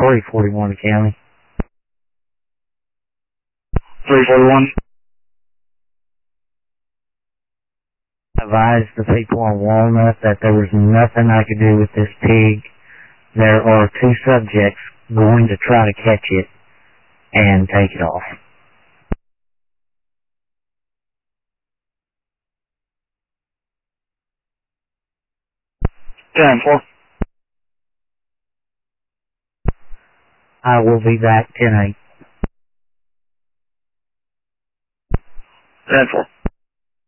341 County. 341. Advised the people on Walnut that there was nothing I could do with this pig. There are 2 subjects going to try to catch it and take it off. Ten four. I will be back 10-8. 10-4.